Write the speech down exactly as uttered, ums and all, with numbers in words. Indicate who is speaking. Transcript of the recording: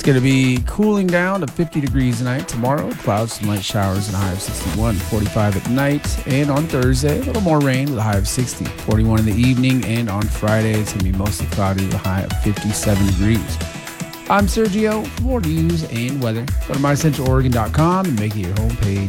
Speaker 1: It's going to be cooling down to fifty degrees tonight. Tomorrow, clouds, some light showers, and a high of sixty-one, forty-five at night. And on Thursday, a little more rain with a high of sixty, forty-one in the evening. And on Friday, it's going to be mostly cloudy with a high of fifty-seven degrees. I'm Sergio. For more news and weather, go to my central oregon dot com and make it your homepage